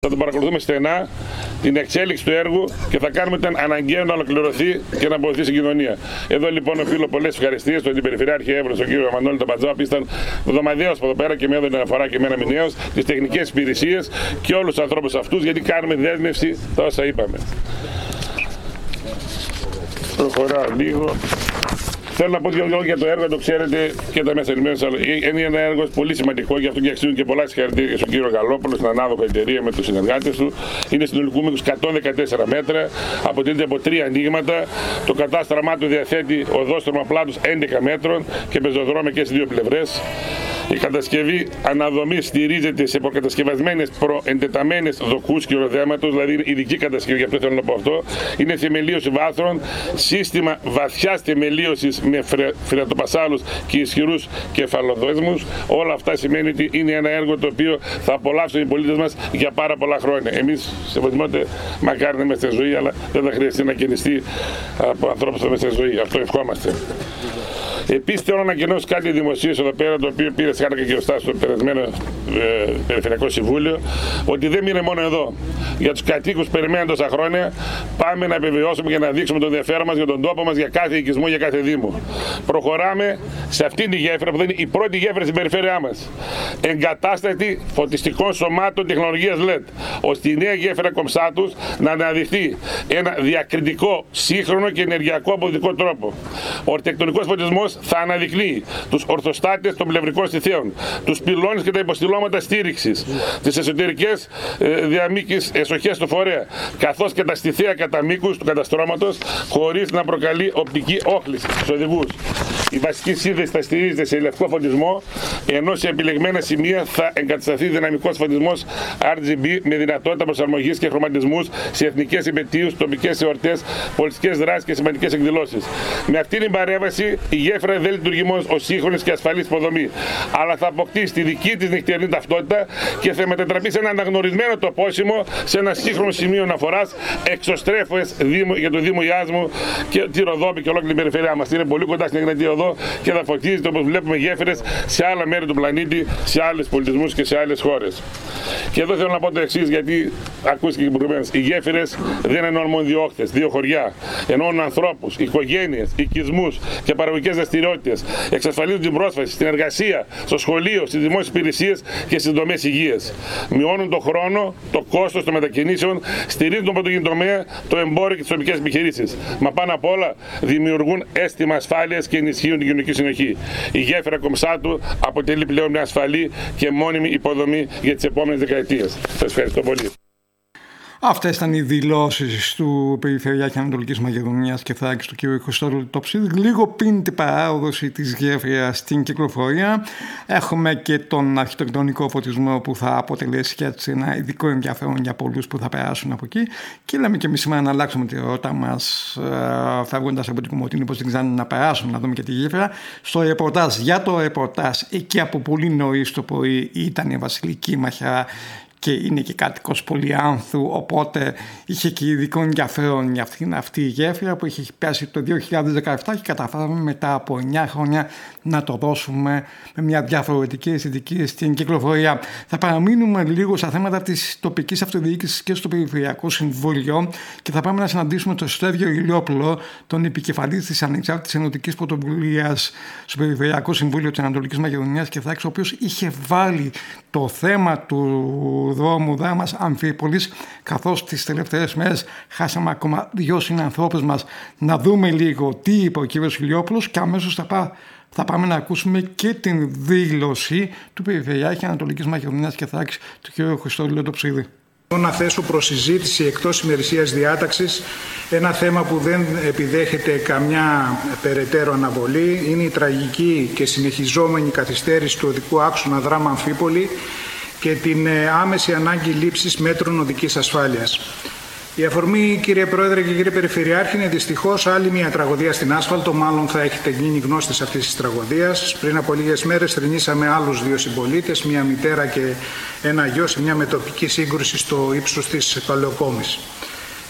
Θα τον παρακολουθούμε στενά την εξέλιξη του έργου και θα κάνουμε την αναγκαίο να ολοκληρωθεί και να βοηθήσει η κοινωνία. Εδώ λοιπόν οφείλω πολλές ευχαριστίες στον Περιφερειάρχη Εύρος, τον κύριο Μανώλη τον Πατζά, που ήταν εβδομαδιαίος από εδώ πέρα και με έδωνε αναφορά και εμένα μηνιαίος, τις τεχνικές υπηρεσίες και όλους τους ανθρώπους αυτούς, γιατί κάνουμε δέσμευση τα όσα είπαμε. Προχωράω λίγο. Θέλω να πω δύο λόγια για το έργο, το ξέρετε και τα μέσα ενημέρωσης. Είναι ένα έργο πολύ σημαντικό, γι' αυτό και αξίζουν και πολλά συγχαρητήρια στον κύριο Γαλόπουλο, στην ανάδοχο εταιρεία με τους συνεργάτες του. Είναι συνολικού μήκους 114 μέτρα, αποτελείται από 3 ανοίγματα. Το κατάστραμά του διαθέτει οδόστρωμα πλάτους 11 μέτρων και πεζοδρόμια και στις δύο πλευρές. Η κατασκευή αναδομής στηρίζεται σε προκατασκευασμένες προεντεταμένες δοκούς κυριοδέματος, δηλαδή είναι ειδική κατασκευή, γι' αυτό θέλω να πω αυτό. Είναι θεμελίωση βάθρων, σύστημα βαθιάς θεμελίωσης με φρεατοπασάλους και ισχυρούς κεφαλοδέσμους. Όλα αυτά σημαίνει ότι είναι ένα έργο το οποίο θα απολαύσουν οι πολίτες μας για πάρα πολλά χρόνια. Εμείς, σε βοτιμότητα, μακάρι να είμαστε στη ζωή, αλλά δεν θα χρειαστεί να κινηστεί από ανθρώπους που θα είμαστε στη ζωή. Αυτό ευχόμαστε. Επίσης θέλω να ανακοινώσω κάτι δημοσίως εδώ πέρα, το οποίο πήρε σχάρκα και ωστά στο περασμένο Περιφερειακό Συμβούλιο, ότι δεν μείνε μόνο εδώ. Για τους κατοίκους που περιμένουν τόσα χρόνια, πάμε να επιβεβαιώσουμε και να δείξουμε το ενδιαφέρον μας για τον τόπο μας, για κάθε οικισμό, για κάθε δήμο. Προχωράμε σε αυτήν τη γέφυρα που θα είναι η πρώτη γέφυρα στην περιφέρειά μας. Εγκατάστατη φωτιστικών σωμάτων τεχνολογίας LED, ώστε η νέα γέφυρα Κομψάτους να αναδειχθεί ένα διακριτικό, σύγχρονο και ενεργειακό αποδοτικό τρόπο. Ο αρχιτεκτονικός φωτισμός θα αναδεικνύει τους ορθοστάτες των πλευρικών στιθέων, τους πυλώνες και τα υποστηλώματα στήριξης, τις εσωτερικές διαμήκες εσοχές του φορέα, καθώς και τα στιθέα κατά μήκους του καταστρώματος, χωρίς να προκαλεί οπτική όχληση στους οδηγούς. Η βασική σύνδεση θα στηρίζεται σε λευκό φωτισμό, ενώ σε επιλεγμένα σημεία θα εγκατασταθεί δυναμικός φωτισμός RGB με δυνατότητα προσαρμογής και χρωματισμούς σε εθνικές επετείους, τοπικές εορτές, πολιτικές δράσεις και σημαντικές εκδηλώσεις. Με αυτήν την παρέμβαση η γέφυρα δεν λειτουργεί μόνο ως σύγχρονη και ασφαλής υποδομή, αλλά θα αποκτήσει τη δική της νυχτερινή ταυτότητα και θα μετατραπεί σε ένα αναγνωρισμένο τοπόσιμο, σε ένα σύγχρονο σημείο αναφοράς, εξωστρέφωες για το Δήμο Ιάσμου και τη Ροδόπη και ολόκληρη την περιφέρειά μας. Είναι πολύ κοντά στην Εγνατία Οδό και θα φωτίζεται όπως βλέπουμε γέφυρες σε άλλα μέρη του πλανήτη, σε άλλους πολιτισμούς και σε άλλες χώρες. Και εδώ θέλω να πω το εξής, γιατί ακούστηκε και προηγουμένως. Οι γέφυρες δεν εννοούν μόνο δύο όχθες, δύο χωριά. Εννοούν ανθρώπους, οικογένειες, οικισμούς και παραγωγικές δραστηριότητες. Εξασφαλίζουν την πρόσβαση στην εργασία, στο σχολείο, στις δημόσιες υπηρεσίες και στις δομές υγείας. Μειώνουν τον χρόνο, το κόστος των μετακινήσεων, στηρίζουν τον πρωτογενή τομέα, το εμπόριο και τις τοπικές επιχειρήσεις. Μα πάνω απ' όλα δημιουργούν αίσθημα ασφάλειας και ενισχύουν την κοινωνική συνοχή. Η γέφυρα Κομψάτου αποτελεί πλέον μια ασφαλή και μόνιμη υποδομή για τις επόμενες δεκαετίες. Σας ευχαριστώ πολύ. Αυτές ήταν οι δηλώσεις του Περιφερειάρχη Ανατολικής Μακεδονίας και Θράκης του κ. Χριστόδουλου Τοψίδη. Λίγο πριν την παράδοση της γέφυρας στην κυκλοφορία, έχουμε και τον αρχιτεκτονικό φωτισμό που θα αποτελέσει και έτσι ένα ειδικό ενδιαφέρον για πολλούς που θα περάσουν από εκεί. Και λέμε και εμείς σήμερα να αλλάξουμε τη ρότα μας, φεύγοντας από την Κομωτίνη, πως δεν ξέρουν να περάσουν, να δούμε και τη γέφυρα. Στο ρεπορτάζ, για το ρεπορτάζ, εκεί από πολύ νωρίς το πρωί ήταν η Βασιλική Μαχαιρά και είναι και κάτοικος Πολυάνθου, οπότε είχε και ειδικό ενδιαφέρον για αυτή η γέφυρα που είχε πέσει το 2017 και καταφέραμε μετά από 9 χρόνια να το δώσουμε με μια διαφορετική αισθητική στην κυκλοφορία. Θα παραμείνουμε λίγο στα θέματα της τοπικής αυτοδιοίκησης και στο Περιφερειακό Συμβούλιο και θα πάμε να συναντήσουμε τον Στέβιο Ηλιόπουλο, τον επικεφαλής της Ανεξάρτητης Ενωτικής Πρωτοβουλίας στο Περιφερειακό Συμβούλιο της Ανατολικής Μακεδονίας και Θράκης, ο οποίος είχε βάλει το θέμα του δρόμου Δράμας Αμφίπολης, καθώς τις τελευταίες μέρες χάσαμε ακόμα 2 συνανθρώπους μας. Να δούμε λίγο τι είπε ο κύριος Ηλιόπουλος και αμέσως θα πάμε να ακούσουμε και την δήλωση του Περιφερειάρχη Ανατολικής Μακεδονίας και Θράκης, του κ. Χριστόδουλου Τοψίδη. Να θέσω προς συζήτηση εκτός ημερησίας διάταξης ένα θέμα που δεν επιδέχεται καμιά περαιτέρω αναβολή. Είναι η τραγική και συνεχιζόμενη καθυστέρηση του οδικού άξονα Δράμα Αμφίπολη και την άμεση ανάγκη λήψης μέτρων οδικής ασφάλειας. Η αφορμή, κύριε Πρόεδρε και κύριε Περιφερειάρχη, είναι δυστυχώς άλλη μια τραγωδία στην άσφαλτο. Μάλλον θα έχετε γίνει γνώστες αυτής της τραγωδίας. Πριν από λίγες μέρες θρηνήσαμε άλλους 2 συμπολίτες, μια μητέρα και ένα γιο, σε μια μετοπική σύγκρουση στο ύψος της Παλαιοκόμης.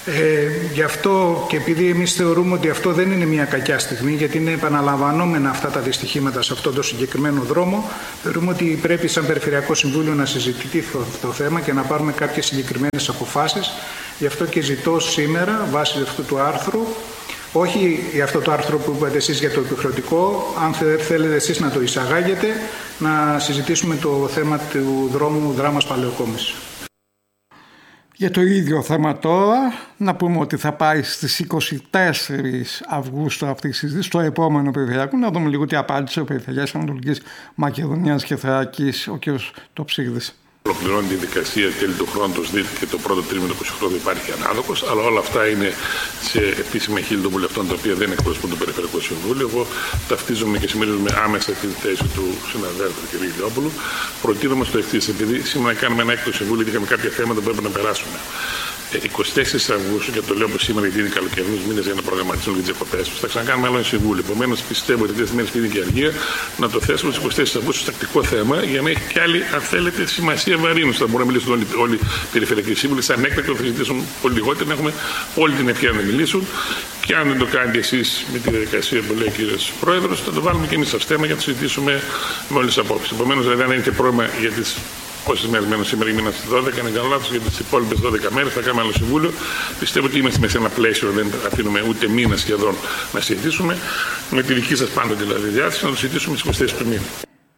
Γι' αυτό και επειδή εμείς θεωρούμε ότι αυτό δεν είναι μια κακιά στιγμή, γιατί είναι επαναλαμβανόμενα αυτά τα δυστυχήματα σε αυτό το συγκεκριμένο δρόμο, θεωρούμε ότι πρέπει σαν Περιφερειακό Συμβούλιο να συζητηθεί το θέμα και να πάρουμε κάποιες συγκεκριμένες αποφάσεις. Γι' αυτό και ζητώ σήμερα, βάσει αυτού του άρθρου, όχι για αυτό το άρθρο που είπατε εσείς για το επιχρεωτικό, αν θέλετε εσείς να το εισαγάγετε, να συζητήσουμε το θέμα του δρόμου Δράμας Παλαιοκόμης. Για το ίδιο θέμα τώρα, να πούμε ότι θα πάει στις 24 Αυγούστου αυτή η συζήτηση, στο επόμενο Περιφερειακό, να δούμε λίγο τι απάντησε ο Περιφερειάρχης Ανατολικής Μακεδονίας και Θράκης, ο κ. Τοψίγδης. Ολοκληρώνει τη δικασία τέλη του χρόνου του ΣΔΙΤ και το πρώτο τρίμηνο του 28 υπάρχει ανάδοχος, αλλά όλα αυτά είναι σε επίσημα χείλη των βουλευτών, τα οποία δεν εκπροσωπούν το Περιφερειακό Συμβούλιο. Εγώ ταυτίζομαι και συμμερίζομαι άμεσα τη θέση του συναδέλφου κ. Ηλιόπουλου. Προτείνομαι στο εξής, επειδή σήμερα κάνουμε ένα έκτο συμβούλιο και είχαμε κάποια θέματα που πρέπει να περάσουμε. 24 Αυγούστου, και το λέω από σήμερα γιατί είναι καλοκαιρινούς μήνες για να προγραμματίσουμε για τις διακοπές τους, θα ξανακάνουμε άλλο ένα συμβούλιο. Επομένως, πιστεύω ότι τις μέρες που είναι και αργία να το θέσουμε στις 24 Αυγούστου τακτικό θέμα για να έχει και άλλη, αν θέλετε, σημασία βαρύνους. Θα μπορούν να μιλήσουν όλοι οι περιφερειακοί σύμβουλοι, σαν έκτακτο θα συζητήσουν πολύ λιγότερο, να έχουμε όλη την ευκαιρία να μιλήσουν. Και αν δεν το κάνετε εσείς με τη διαδικασία που λέει ο κύριος Πρόεδρος, θα το βάλουμε και εμείς στο θέμα για να το συζητήσουμε με όλες τις απόψεις. Επομένως, δηλαδή, αν έχετε πρόβλημα για τις. Πόσες μέρες μένουν σήμερα, ήμουν στις 12, αν δεν κάνω λάθος, για τις υπόλοιπες 12 μέρες θα κάνουμε άλλο συμβούλιο. Πιστεύω ότι είμαστε μέσα σε ένα πλαίσιο, δεν αφήνουμε ούτε μήνα σχεδόν να συζητήσουμε. Με τη δική σας πάντοτε δηλαδή διάθεση να το συζητήσουμε στις 24 του μήνα.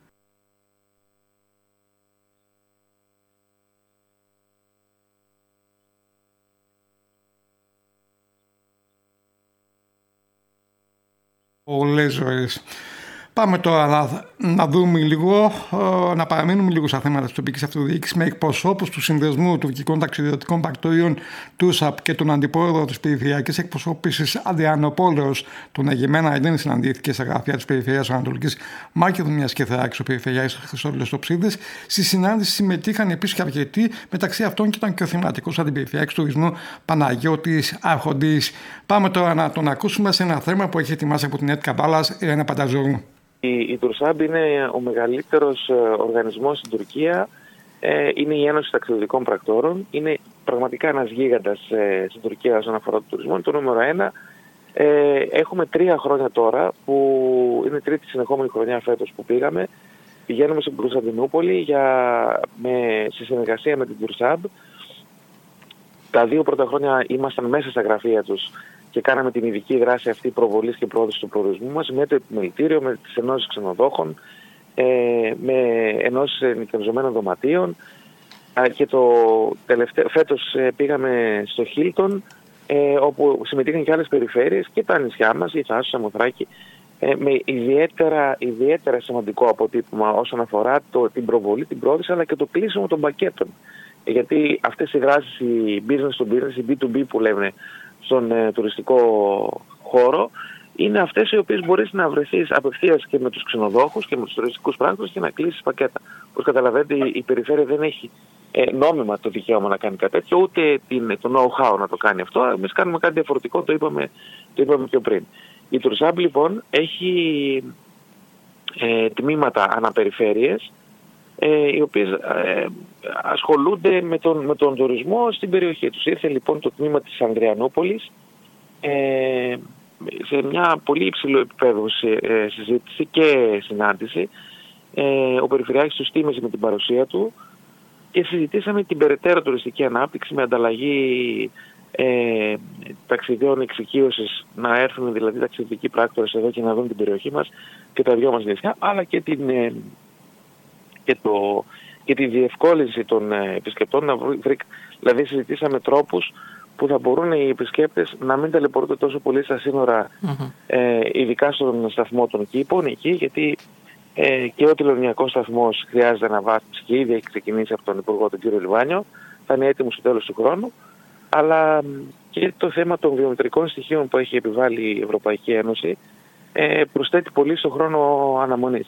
Πολλές ζωές. Πάμε τώρα να δούμε λίγο, να παραμείνουμε λίγο στα θέματα της τοπικής αυτοδιοίκησης με εκπροσώπους του Συνδεσμού Τουρκικών Ταξιδιωτικών Πρακτορείων ΤΟΥΣΑΠ και τον αντιπρόεδρο της Περιφερειακής Εκπροσώπησης Αδριανοπόλεως. Τον Αγεμένα δεν συναντήθηκε στα γραφεία της Περιφερείας Ανατολικής Μακεδονίας και Θράκης ο Περιφερειάρχης Χριστόδουλος Τοψίγδης. Στη συνάντηση συμμετείχαν επίσης και αρκετοί, μεταξύ αυτών και ήταν και ο θεματικός αντιπεριφερειάρχης τουρισμού Παναγιώτης Άρχοντης. Πάμε τώρα να τον ακούσουμε σε ένα θέμα που έχει ετοιμάσει από την ΕΤ Καμπάλας, Ελένα Πανταζόγλου. Η Τουρσάμπ είναι ο μεγαλύτερος οργανισμός στην Τουρκία, είναι η Ένωση Ταξιδιωτικών Πρακτόρων, είναι πραγματικά ένας γίγαντας στην Τουρκία όσον αφορά τον τουρισμό, είναι το νούμερο 1. Έχουμε 3 χρόνια τώρα, που είναι τρίτη συνεχόμενη χρονιά φέτος που πήγαμε. Πηγαίνουμε στην Κωνσταντινούπολη σε συνεργασία με την Τουρσάμπ. Τα 2 πρώτα χρόνια ήμασταν μέσα στα γραφεία τους και κάναμε την ειδική δράση αυτή προβολής και πρόοδος του προορισμού μας με το επιμελητήριο, με τις ενώσεις ξενοδόχων, με ενώσεις νοικιαζομένων δωματίων και φέτος πήγαμε στο Χίλτον, όπου συμμετείχαν και άλλες περιφέρειες και τα νησιά μας, η Θάσο, Σαμοθράκη, με ιδιαίτερα σημαντικό αποτύπωμα όσον αφορά την προβολή, την πρόοδηση αλλά και το κλείσιμο των πακέτων. Γιατί αυτές οι δράσεις, η business to business, η B2B που λέμε στον τουριστικό χώρο, είναι αυτές οι οποίες μπορείς να βρεθείς απευθείας και με τους ξενοδόχους και με τους τουριστικούς πράκτορες και να κλείσεις πακέτα. Όπως καταλαβαίνετε, η περιφέρεια δεν έχει νόμιμα το δικαίωμα να κάνει κάτι τέτοιο, ούτε το know-how να το κάνει αυτό. Εμείς κάνουμε κάτι διαφορετικό, το είπαμε πιο πριν. Η Τουρσάμπ λοιπόν έχει τμήματα αναπεριφέρειες, οι οποίες ασχολούνται με τον τουρισμό στην περιοχή τους. Ήρθε λοιπόν το τμήμα της Ανδριανούπολης σε μια πολύ υψηλό επίπεδο συζήτηση και συνάντηση. Ο Περιφερειάρχης τους τίμησε με την παρουσία του και συζητήσαμε την περαιτέρω τουριστική ανάπτυξη με ανταλλαγή ταξιδιών εξοικείωσης, να έρθουν δηλαδή ταξιδιωτικοί πράκτορες εδώ και να δουν την περιοχή μας και τα δυο μας νησιά, αλλά και τη διευκόλυνση των επισκεπτών. Δηλαδή συζητήσαμε τρόπους που θα μπορούν οι επισκέπτες να μην ταλαιπωρούνται τόσο πολύ στα σύνορα, ειδικά στον σταθμό των Κήπων εκεί, γιατί και ο τηλεωνιακός σταθμός χρειάζεται αναβάθμιση και ήδη έχει ξεκινήσει από τον Υπουργό τον κύριο Λιβάνιο, θα είναι έτοιμο στο τέλος του χρόνου, αλλά και το θέμα των βιομετρικών στοιχείων που έχει επιβάλει η Ευρωπαϊκή Ένωση προσθέτει πολύ στο χρόνο αναμονής.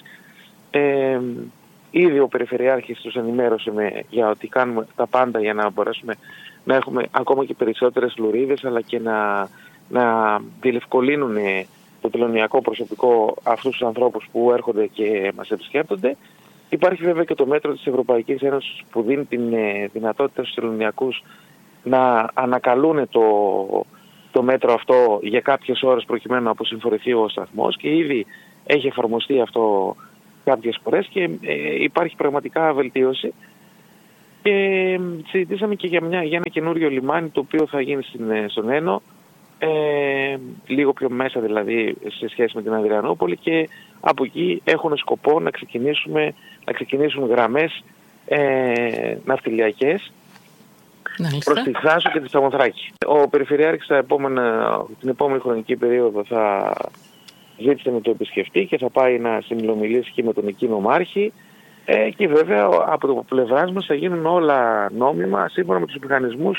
Ήδη ο Περιφερειάρχης τους ενημέρωσε για ότι κάνουμε τα πάντα για να μπορέσουμε να έχουμε ακόμα και περισσότερες λουρίδες, αλλά και να διευκολύνουν το τελωνιακό προσωπικό αυτούς τους ανθρώπους που έρχονται και μας επισκέπτονται. Υπάρχει βέβαια και το μέτρο της Ευρωπαϊκής Ένωσης που δίνει την δυνατότητα στους τελωνιακούς να ανακαλούν το μέτρο αυτό για κάποιες ώρες προκειμένου να αποσυμφορηθεί ο σταθμός, και ήδη έχει εφαρμοστεί αυτό κάποιες φορές και υπάρχει πραγματικά βελτίωση. Και συζητήσαμε και για ένα καινούριο λιμάνι το οποίο θα γίνει στον Ένο, λίγο πιο μέσα δηλαδή σε σχέση με την Αδριανούπολη, και από εκεί έχουν σκοπό να ξεκινήσουν γραμμές ναυτιλιακές προς τη Θάσο και τη Σαμοθράκη. Ο Περιφερειάρχης την επόμενη χρονική περίοδο θα ζήτησε να το επισκεφτεί και θα πάει να συνομιλήσει και με τον εκείνο μάρχη, και βέβαια από το πλευράς μας θα γίνουν όλα νόμιμα σύμφωνα με τους μηχανισμούς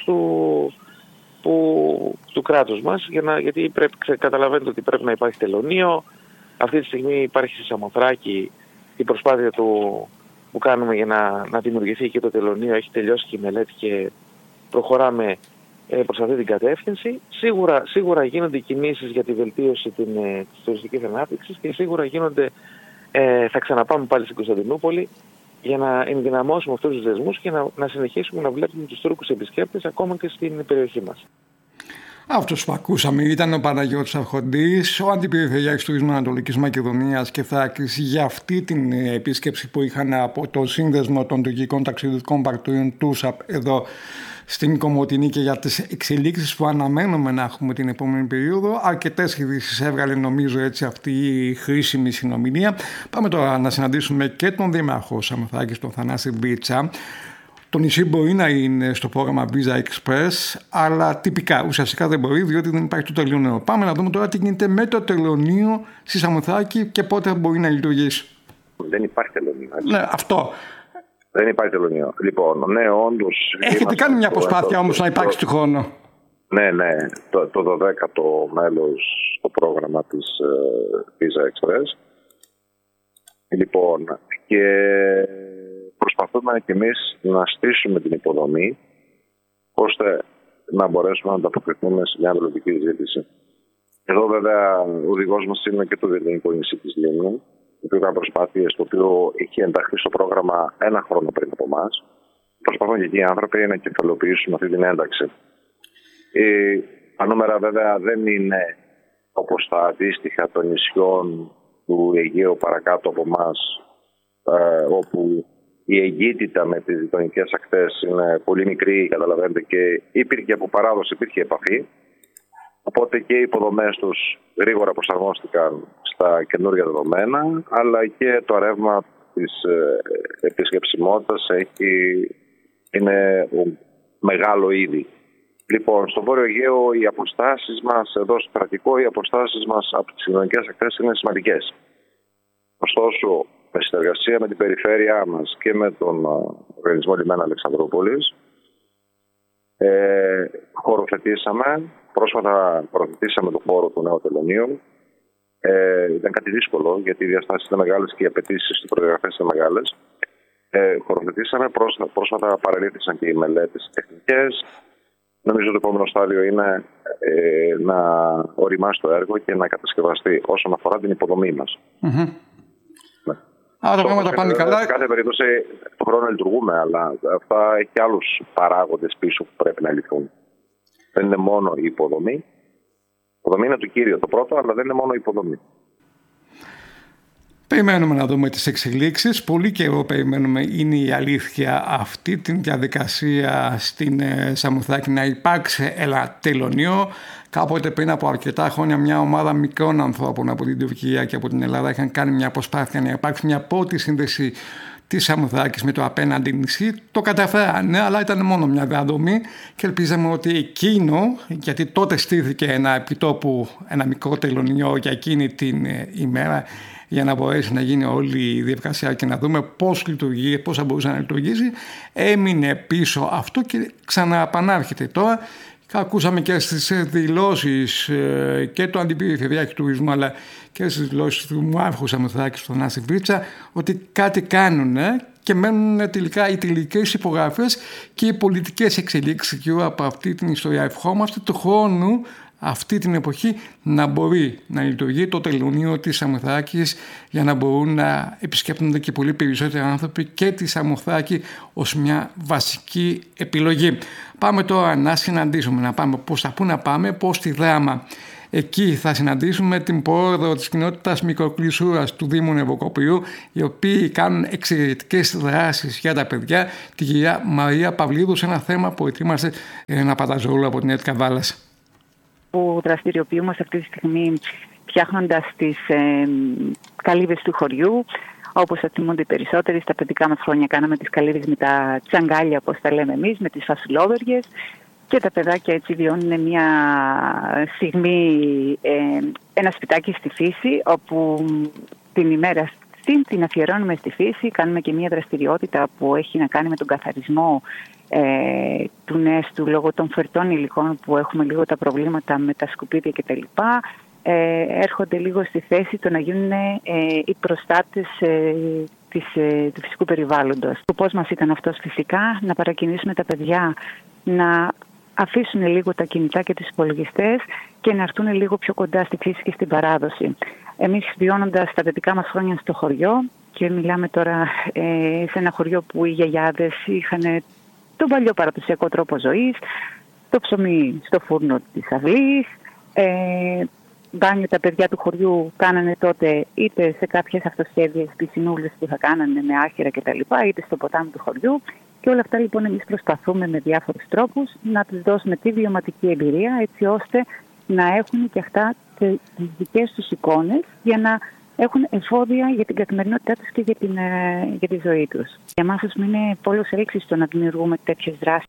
του κράτους μας, γιατί καταλαβαίνετε ότι πρέπει να υπάρχει τελωνείο. Αυτή τη στιγμή υπάρχει στη Σαμοθράκη η προσπάθεια που κάνουμε για να δημιουργηθεί και το τελωνείο. Έχει τελειώσει και η μελέτη και προχωράμε προς αυτή την κατεύθυνση. Σίγουρα γίνονται κινήσεις για τη βελτίωση της τουριστικής ανάπτυξης και σίγουρα θα ξαναπάμε πάλι στην Κωνσταντινούπολη για να ενδυναμώσουμε αυτούς τους δεσμούς και να συνεχίσουμε να βλέπουμε τους Τούρκους επισκέπτες ακόμα και στην περιοχή μας. Αυτός που ακούσαμε ήταν ο Παναγιώτης Αρχοντής, ο Αντιπεριφερειάρχης Τουρισμού Ανατολικής Μακεδονίας και Θράκης, για αυτή την επίσκεψη που είχαν από το Σύνδεσμο των Τουρκικών Ταξιδιωτικών Πρακτορείων TURSAP εδώ στην Κομοτηνή και για τις εξελίξεις που αναμένουμε να έχουμε την επόμενη περίοδο. Αρκετές ειδήσεις έβγαλε νομίζω έτσι αυτή η χρήσιμη συνομιλία. Πάμε τώρα να συναντήσουμε και τον Δήμαρχο Σαμοθράκης, τον Θανάση Μπίτσα. Το νησί μπορεί να είναι στο πρόγραμμα Visa Express, αλλά τυπικά ουσιαστικά δεν μπορεί, διότι δεν υπάρχει το τελωνείο. Πάμε να δούμε τώρα τι γίνεται με το τελωνείο στη Σαμοθράκη και πότε μπορεί να λειτουργήσει. Δεν υπάρχει τελωνείο. Ναι, αυτό. Δεν υπάρχει τελωνείο. Λοιπόν, ναι, όντως. Έχετε κάνει μια προσπάθεια όμως να υπάρξει του χρόνου. Ναι. Το 12ο μέλος στο πρόγραμμα της Visa Express. Λοιπόν, και προσπαθούμε και εμείς να στήσουμε την υποδομή ώστε να μπορέσουμε να ανταποκριθούμε σε μια μελλοντική ζήτηση. Εδώ βέβαια ο οδηγός μας είναι και το ελληνικό νησί της Λίμνου, το οποίο έκανε προσπάθειες, το οποίο είχε ενταχθεί στο πρόγραμμα ένα χρόνο πριν από εμάς. Προσπαθούν και εκεί οι άνθρωποι να κεφαλοποιήσουν αυτή την ένταξη. Τα νούμερα βέβαια δεν είναι όπως τα αντίστοιχα των νησιών του Αιγαίου παρακάτω από εμάς, όπου η εγκύτητα με τις γειτονικές ακτές είναι πολύ μικρή, καταλαβαίνετε, και υπήρχε από παράδοση, υπήρχε επαφή. Οπότε και οι υποδομές τους γρήγορα προσαρμόστηκαν στα καινούργια δεδομένα, αλλά και το ρεύμα της επισκεψιμότητας είναι μεγάλο ήδη. Λοιπόν, στο Βόρειο Αιγαίο οι αποστάσεις μας, εδώ στο κρατικό, οι αποστάσεις μας από τις γειτονικές ακτές είναι σημαντικές. Ωστόσο, με συνεργασία με την περιφέρειά μας και με τον Οργανισμό Λιμένα Αλεξανδρούπολης, πρόσφατα χωροθετήσαμε το χώρο του νέου τελωνείου. Ήταν κάτι δύσκολο, γιατί οι διαστάσεις είναι μεγάλες και οι απαιτήσεις του προδιαγραφές είναι μεγάλες. Χωροθετήσαμε, πρόσφατα παρελήφθησαν και οι μελέτες τεχνικές. Νομίζω το επόμενο στάδιο είναι να οριμάσει το έργο και να κατασκευαστεί όσον αφορά την υποδομή μας. Mm-hmm. Άρα τα πράγματα πάνε καλά. Σε κάθε περίπτωση το χρόνο λειτουργούμε, αλλά αυτά έχει και άλλους παράγοντες πίσω που πρέπει να λυθούν. Δεν είναι μόνο η υποδομή. Η υποδομή είναι το κύριο, το πρώτο, αλλά δεν είναι μόνο η υποδομή. Περιμένουμε να δούμε τις εξελίξεις. Πολύ καιρό περιμένουμε, είναι η αλήθεια, αυτή την διαδικασία στην Σαμοθράκη να υπάρξει ένα τελωνείο. Κάποτε πριν από αρκετά χρόνια μια ομάδα μικρών ανθρώπων από την Τουρκία και από την Ελλάδα είχαν κάνει μια προσπάθεια να υπάρξει μια πρώτη σύνδεση της Σαμοθράκης με το απέναντι νησί. Το καταφέρανε, αλλά ήταν μόνο μια διαδρομή και ελπίζαμε ότι εκείνο, γιατί τότε στήθηκε ένα επιτόπου, ένα μικρό τελωνείο για εκείνη την ημέρα, για να μπορέσει να γίνει όλη η διαδικασία και να δούμε πώς λειτουργεί, πώς θα μπορούσε να λειτουργήσει, έμεινε πίσω αυτό και ξαναεπανάρχεται τώρα. Ακούσαμε και στις δηλώσεις και του Αντιπεριφερειάρχη Τουρισμού, αλλά και στις δηλώσεις του Δημάρχου Σαμοθράκης, του Θανάση Μπίτσα, ότι κάτι κάνουν και μένουν τελικά οι τελικές υπογραφές και οι πολιτικές εξελίξεις γύρω από αυτή την ιστορία. Ευχόμαστε του χρόνου αυτή την εποχή να μπορεί να λειτουργεί το τελωνείο της Σαμοθράκης για να μπορούν να επισκέπτονται και πολύ περισσότεροι άνθρωποι και τη Σαμοθράκη ως μια βασική επιλογή. Πάμε τώρα να συναντήσουμε, να πάμε πού να πάμε, πώς στη Δράμα. Εκεί θα συναντήσουμε την πρόεδρο της κοινότητας μικροκλεισούρας του Δήμου Νευοκοπρίου, οι οποίοι κάνουν εξαιρετικές δράσεις για τα παιδιά, τη κυρία Μαρία Παυλίδου, σε ένα θέμα που ετοίμασε ένα Πανταζόγλου από την Έτ Καβάλας. Που δραστηριοποιούμαστε αυτή τη στιγμή φτιάχνοντας τις καλύβες του χωριού. Όπως θα θυμούνται οι περισσότεροι, στα παιδικά μας χρόνια κάναμε τις καλύβες με τα τσαγκάλια, όπως τα λέμε εμείς, με τις φασουλόβεργες. Και τα παιδάκια έτσι βιώνουν μια στιγμή, ένα σπιτάκι στη φύση, όπου την ημέρα την αφιερώνουμε στη φύση. Κάνουμε και μια δραστηριότητα που έχει να κάνει με τον καθαρισμό του νέστου λόγω των φερτών υλικών που έχουμε λίγο τα προβλήματα με τα σκουπίδια κτλ. Έρχονται λίγο στη θέση το να γίνουν οι προστάτες του φυσικού περιβάλλοντος. Ο σκοπός μας ήταν αυτός φυσικά, να παρακινήσουμε τα παιδιά να αφήσουν λίγο τα κινητά και τους υπολογιστές και να έρθουν λίγο πιο κοντά στη φύση και στην παράδοση. Εμείς βιώνοντας τα παιδικά μας χρόνια στο χωριό, και μιλάμε τώρα σε ένα χωριό που οι γιαγιάδες είχαν τον παλιό παραδοσιακό τρόπο ζωής, το ψωμί στο φούρνο της αυλής, μπάνιο τα παιδιά του χωριού κάνανε τότε είτε σε κάποιες αυτοσχέδιες πισινούλες που θα κάνανε με άχυρα κτλ, είτε στο ποτάμι του χωριού. Και όλα αυτά λοιπόν εμείς προσπαθούμε με διάφορους τρόπους να τους δώσουμε τη βιωματική εμπειρία, έτσι ώστε να έχουν και αυτά τις δικές τους εικόνες για να έχουν εφόδια για την καθημερινότητά τους και για τη ζωή τους. Για εμάς είναι πόλος έλξης το να δημιουργούμε τέτοιες δράσεις.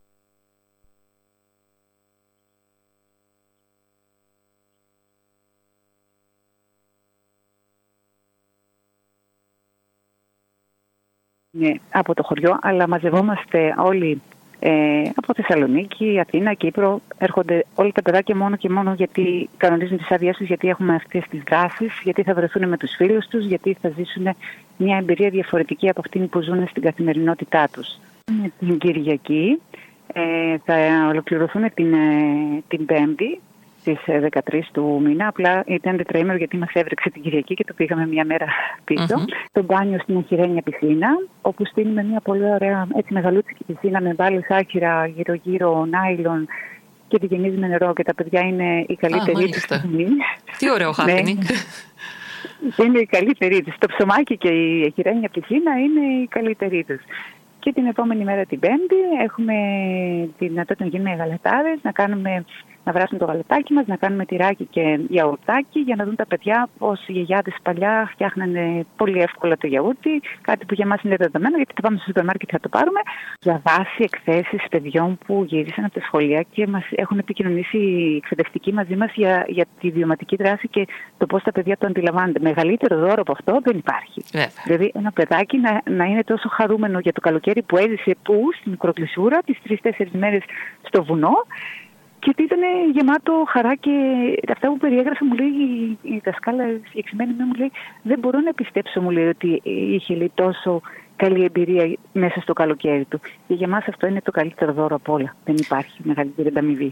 Από το χωριό, αλλά μαζευόμαστε όλοι από Θεσσαλονίκη, Αθήνα, Κύπρο. Έρχονται όλα τα παιδάκια μόνο και μόνο γιατί κανονίζουν τις άδειές τους, γιατί έχουμε αυτές τις δράσεις, γιατί θα βρεθούν με τους φίλους τους, γιατί θα ζήσουν μια εμπειρία διαφορετική από αυτήν που ζουν στην καθημερινότητά τους. Την Κυριακή θα ολοκληρωθούν την Πέμπτη στις 13 του μήνα. Απλά ήταν τετραήμερο γιατί μας έβρεξε την Κυριακή και το πήγαμε μια μέρα πίσω. Το μπάνιο στην Αχυρένια πισίνα, όπου στείλουμε μια πολύ ωραία έτσι μεγαλούτσικη πισίνα με μπάλες άχυρα γύρω-γύρω, νάιλον και τη γεμίζουμε νερό και τα παιδιά είναι η καλύτερη της στιγμή. Τι ωραίο happening. Είναι η καλύτερη της. Το ψωμάκι και η Αχυρένια πισίνα είναι η καλύτερη της. Και την επόμενη μέρα την Πέμπτη έχουμε τη δυνατότητα να γίνουμε γαλατάδες, να βράσουμε το γαλατάκι μας, να κάνουμε τυράκι και γιαουρτάκι για να δουν τα παιδιά πως οι γιαγιάδες παλιά φτιάχνανε πολύ εύκολα το γιαούρτι, κάτι που για μας είναι δεδομένο γιατί θα πάμε στο σούπερ μάρκετ και θα το πάρουμε. Διαβάσει εκθέσεις παιδιών που γύρισαν από τα σχολεία και μας έχουν επικοινωνήσει οι εκπαιδευτικοί μαζί μας για τη βιωματική δράση και το πώς τα παιδιά το αντιλαμβάνονται. Μεγαλύτερο δώρο από αυτό δεν υπάρχει. Δηλαδή ένα παιδάκι να είναι τόσο χαρούμενο για το καλοκαίρι που έζησε στην μικροκλεισούρα, τις 3-4 μέρες στο βουνό. Και ότι ήταν γεμάτο χαρά και αυτά που περιέγραφε μου λέει η δασκάλα συγκεκριμένη μου λέει δεν μπορώ να πιστέψω μου λέει ότι είχε τόσο καλή εμπειρία μέσα στο καλοκαίρι του. Και για μας αυτό είναι το καλύτερο δώρο από όλα. Δεν υπάρχει μεγαλύτερη ανταμοιβή.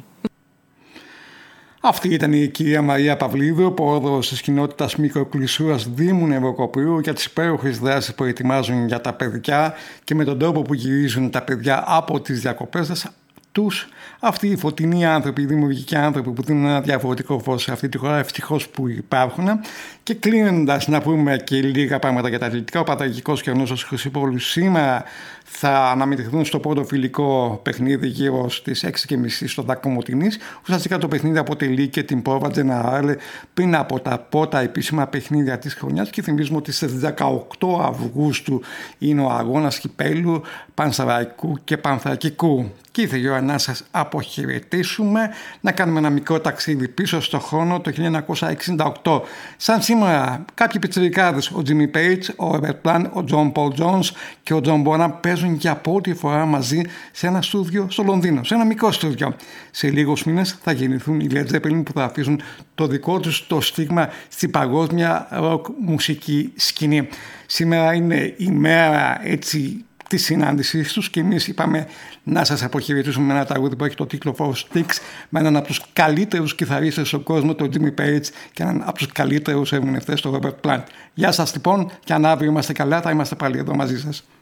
Αυτή ήταν η κυρία Μαρία Παυλίδου, πρόεδρος της κοινότητας μικροκλεισούρας Δήμου Νευοκοπρίου, για τις υπέροχες δράσεις που ετοιμάζουν για τα παιδιά και με τον τρόπο που γυρίζουν τα παιδιά από τις διακοπές τους. Αυτοί οι φωτεινοί άνθρωποι, οι δημιουργικοί άνθρωποι που δίνουν ένα διαφορετικό φως σε αυτή τη χώρα, ευτυχώς που υπάρχουν. Και κλείνοντας να πούμε και λίγα πράγματα για τα αθλητικά, ο Παταγικός Κερνός Χρυσοπόλου σήμερα θα αναμετρηθούν στο πρώτο φιλικό παιχνίδι γύρω στις 6:30 στο Δάκο Μωτινής. Ουσιαστικά το παιχνίδι αποτελεί και την πρόβα Τζεναράλε πριν από τα πρώτα επίσημα παιχνίδια της χρονιάς και θυμίζουμε ότι στις 18 Αυγούστου είναι ο αγώνας κυπέλου Πανσεραϊκού και Πανθρακικού. Και ήρθε η ώρα να σας αποχαιρετήσουμε, να κάνουμε ένα μικρό ταξίδι πίσω στο χρόνο το 1968. Σαν σήμερα κάποιοι πιτσιρικάδες, ο Τζίμι Πέιτς, ο Ρόμπερτ Πλαντ, ο Τζον Πολ Τζόνς και ο Τζον Μπόναμ παίζουν για πρώτη φορά μαζί σε ένα στούντιο στο Λονδίνο, σε ένα μικρό στούντιο. Σε λίγους μήνες θα γεννηθούν οι Led Zeppelin που θα αφήσουν το δικό τους το στίγμα στην παγκόσμια ροκ μουσική σκηνή. Σήμερα είναι η μέρα έτσι της συνάντησής τους και εμείς είπαμε να σας αποχαιρετήσουμε με ένα τραγούδι που έχει το τίτλο Four Sticks, με έναν από τους καλύτερους κιθαρίστες στον κόσμο, τον Jimmy Page, και έναν από τους καλύτερους ερμηνευτές, τον Robert Plant. Γεια σας λοιπόν, και αν αύριο είμαστε καλά θα είμαστε πάλι εδώ μαζί σας.